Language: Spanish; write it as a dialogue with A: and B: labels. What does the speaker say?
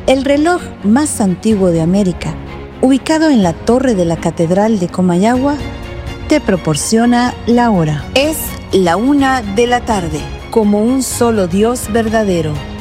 A: El reloj más antiguo de América, ubicado en la torre de la Catedral de Comayagua, te proporciona la hora. Es la 1 de la tarde, como un solo Dios verdadero.